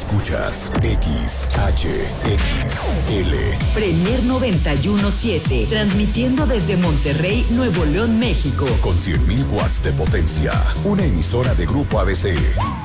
Escuchas XHXL. Premier 91.7, transmitiendo desde Monterrey, Nuevo León, México. Con 100.000 watts de potencia. Una emisora de Grupo ABC.